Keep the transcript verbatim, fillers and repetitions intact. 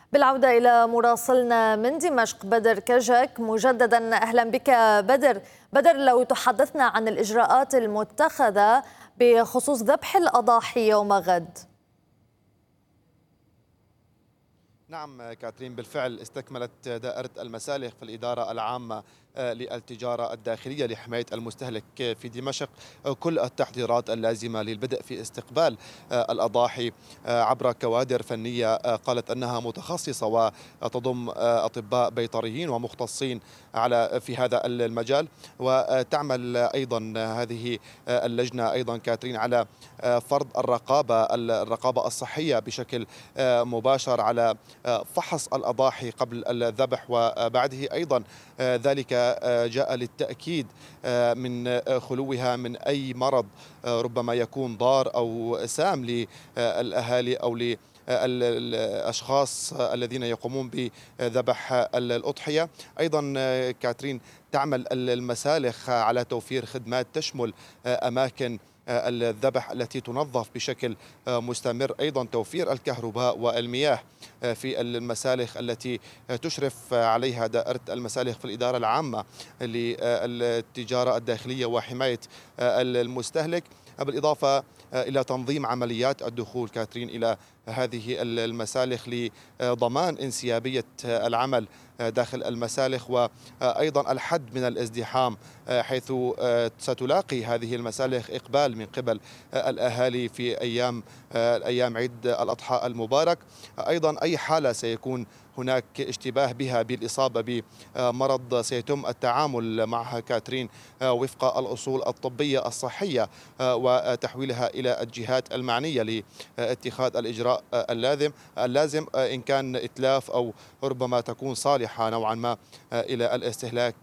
بالعودة إلى مراسلنا من دمشق بدر كجك مجددا، أهلا بك بدر. بدر، لو تحدثنا عن الإجراءات المتخذة بخصوص ذبح الأضاحي يوم غد. نعم كاترين، بالفعل استكملت دائرة المسالخ في الإدارة العامة للتجارة الداخلية لحماية المستهلك في دمشق كل التحضيرات اللازمة للبدء في استقبال الأضاحي عبر كوادر فنية قالت أنها متخصصة وتضم أطباء بيطريين ومختصين على في هذا المجال. وتعمل أيضا هذه اللجنة أيضا كاترين على فرض الرقابة الرقابة الصحية بشكل مباشر على فحص الأضاحي قبل الذبح وبعده. أيضا ذلك جاء للتأكيد من خلوها من أي مرض ربما يكون ضار أو سام للأهالي أو الأشخاص الذين يقومون بذبح الأضحية. أيضا كاترين تعمل المسالخ على توفير خدمات تشمل أماكن الذبح التي تنظف بشكل مستمر، أيضا توفير الكهرباء والمياه في المسالخ التي تشرف عليها دائرة المسالخ في الإدارة العامة للتجارة الداخلية وحماية المستهلك، بالإضافة إلى تنظيم عمليات الدخول كاترين إلى هذه المسالخ لضمان انسيابية العمل داخل المسالخ، وأيضا الحد من الازدحام، حيث ستلاقي هذه المسالخ إقبال من قبل الأهالي في أيام أيام عيد الأضحى المبارك. أيضا أي حالة سيكون هناك اشتباه بها بالإصابة بمرض سيتم التعامل معها كاترين وفق الأصول الطبية الصحية وتحويلها إلى الجهات المعنية لاتخاذ الإجراء اللازم اللازم إن كان إتلاف أو ربما تكون صالحة نوعا ما إلى الاستهلاك